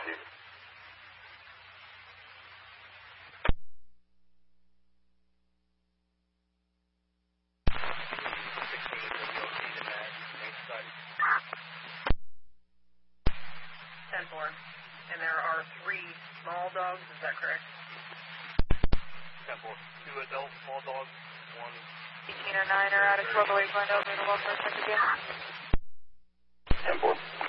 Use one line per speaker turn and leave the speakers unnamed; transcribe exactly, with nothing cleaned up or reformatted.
ten four. And there are three small dogs, is that correct?
ten four. Two adult small dogs, one.
eighteen oh nine are out of twelve oh eight, find out, middle welfare check again.
ten four.